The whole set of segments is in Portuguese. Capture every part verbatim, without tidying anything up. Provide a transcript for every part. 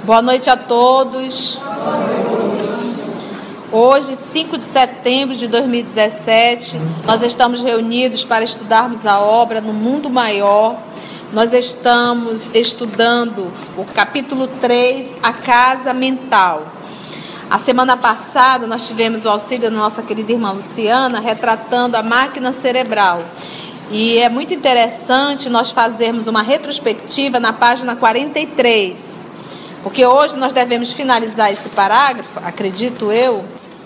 Boa noite a todos. Hoje, cinco de setembro de dois mil e dezessete, nós estamos reunidos para estudarmos a obra No Mundo Maior. Nós estamos estudando o capítulo três, A Casa Mental. A semana passada nós tivemos o auxílio da nossa querida irmã Luciana, retratando a máquina cerebral. E é muito interessante nós fazermos uma retrospectiva na página quarenta e três, porque hoje nós devemos finalizar esse parágrafo, acredito eu,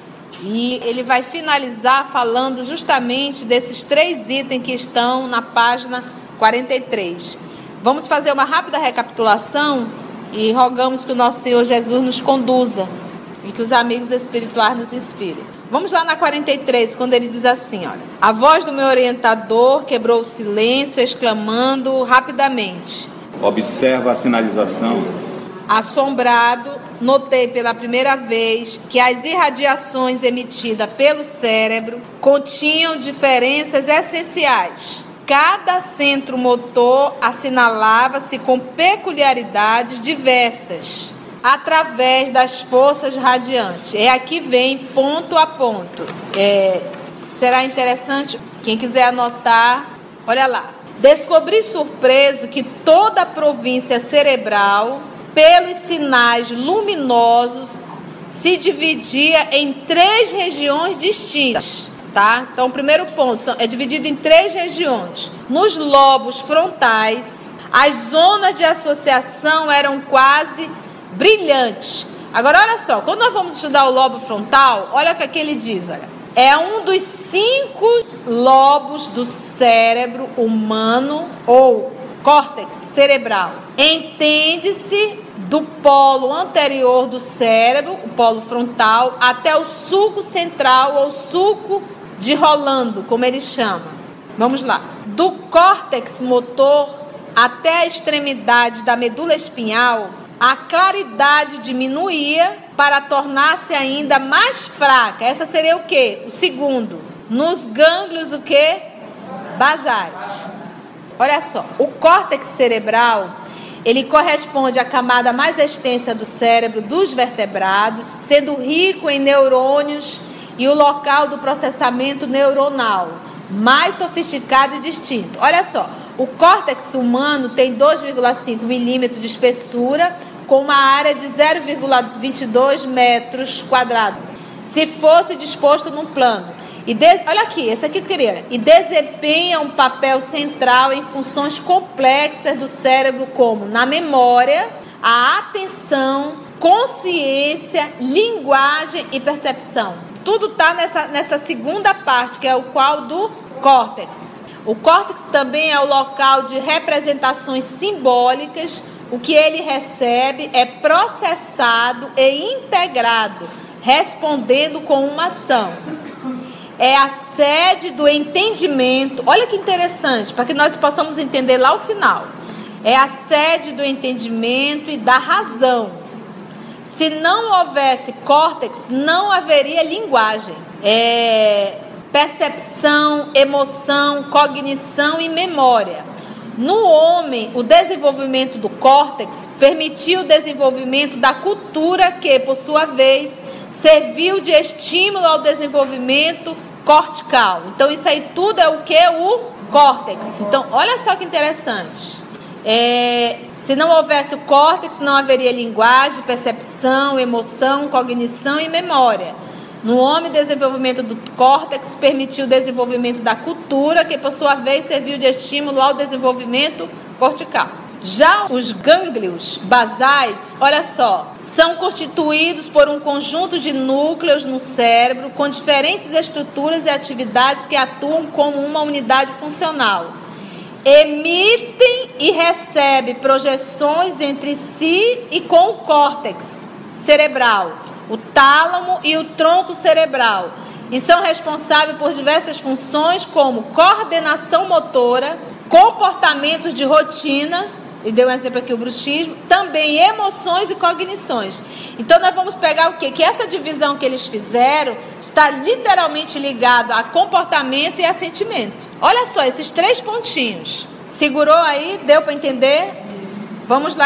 e ele vai finalizar falando justamente desses três itens que estão na página quarenta e três. Vamos fazer uma rápida recapitulação e rogamos que o nosso Senhor Jesus nos conduza e que os amigos espirituais nos inspirem. Vamos lá na quarenta e três, quando ele diz assim, olha: a voz do meu orientador quebrou o silêncio, exclamando rapidamente. Observa a sinalização. Assombrado, notei pela primeira vez que as irradiações emitidas pelo cérebro continham diferenças essenciais. Cada centro motor assinalava-se com peculiaridades diversas, através das forças radiantes. É aqui vem ponto a ponto. É, será interessante, quem quiser anotar, olha lá. Descobri surpreso que toda a província cerebral, pelos sinais luminosos, se dividia em três regiões distintas. Tá? Então, o primeiro ponto é dividido em três regiões. Nos lobos frontais, as zonas de associação eram quase brilhantes. Agora, olha só, quando nós vamos estudar o lobo frontal, olha o que aqui ele diz, olha. É um dos cinco lobos do cérebro humano, ou córtex cerebral. Entende-se do polo anterior do cérebro, o polo frontal, até o sulco central, ou sulco de Rolando, como ele chama. Vamos lá. Do córtex motor até a extremidade da medula espinhal, a claridade diminuía para tornar-se ainda mais fraca. Essa seria o quê? O segundo. Nos gânglios, o quê? Basais. Olha só, o córtex cerebral, ele corresponde à camada mais extensa do cérebro dos vertebrados, sendo rico em neurônios e o local do processamento neuronal, mais sofisticado e distinto. Olha só, o córtex humano tem dois vírgula cinco milímetros de espessura, com uma área de zero vírgula vinte e dois metros quadrados, se fosse disposto num plano. E de, olha aqui, esse aqui eu queria. E desempenha um papel central em funções complexas do cérebro, como na memória, a atenção, consciência, linguagem e percepção. Tudo está nessa, nessa segunda parte, que é o qual do córtex. O córtex também é o local de representações simbólicas. O que ele recebe é processado e integrado, respondendo com uma ação. É a sede do entendimento. Olha que interessante, para que nós possamos entender lá o final. É a sede do entendimento e da razão. Se não houvesse córtex, não haveria linguagem. É percepção, emoção, cognição e memória. No homem, o desenvolvimento do córtex permitiu o desenvolvimento da cultura que, por sua vez, serviu de estímulo ao desenvolvimento cortical. Então, isso aí tudo é o que? O córtex. Então, olha só que interessante. É, se não houvesse o córtex, não haveria linguagem, percepção, emoção, cognição e memória. No homem, o desenvolvimento do córtex permitiu o desenvolvimento da cultura, que por sua vez serviu de estímulo ao desenvolvimento cortical. Já os gânglios basais, olha só, são constituídos por um conjunto de núcleos no cérebro com diferentes estruturas e atividades que atuam como uma unidade funcional. Emitem e recebem projeções entre si e com o córtex cerebral, o tálamo e o tronco cerebral, e são responsáveis por diversas funções como coordenação motora, comportamentos de rotina, e deu um exemplo aqui, o bruxismo, também emoções e cognições. Então nós vamos pegar o quê? Que essa divisão que eles fizeram está literalmente ligado a comportamento e a sentimento. Olha só, esses três pontinhos. Segurou aí? Deu para entender? Vamos lá.